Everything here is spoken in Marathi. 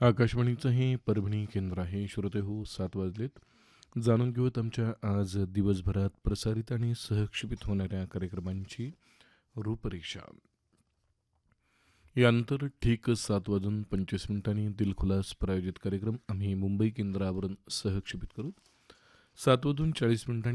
आकाशवाणीचं हे परभणी केंद्र आहे. श्रोते हो, 7 वाजलेत. जाणून घेऊत आमच्या आज दिवसभरात प्रसारित आणि सहक्षेपित होणाऱ्या कार्यक्रमांची रूपरेषा. यानंतर ठीक 7:25 दिलखुलास प्रायोजित कार्यक्रम आम्ही मुंबई केंद्रावरून सहक्षेपित करू. 7:40